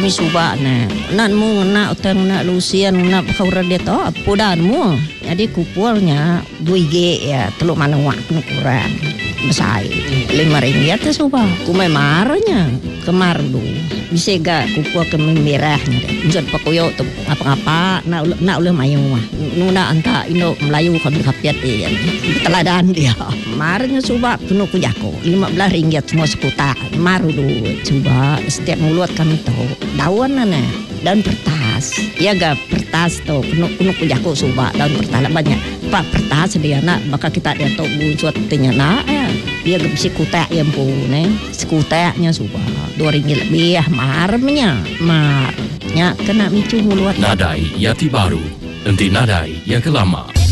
kami subak nak mu nak utang nak lusian nak kau dia tu podan mu jadi kupulnya 2G ya teluk manawak kurang besar RM5 tu subak kumai marahnya kemar dulu bisa gak kupul ke merahnya usut pakoyo tu apa-apa nak ulah mayu mah nuna anta Indo Melayu kan kapiat dia teladan dia marahnya subak penuh kujako RM15 semua sekuta maru dulu coba setiap mulut kami tahu daun daun pertas ya gak pertas tuh penuh kujako subak daun pertas banyak pak pertas dia nak maka kita dia tahu buat tanya nak dia gak bisa kutak yang pun sekutaknya subak RM2 lebih marahnya kena micu mulut Nadai Yati Baru, nanti nadai yang kelama.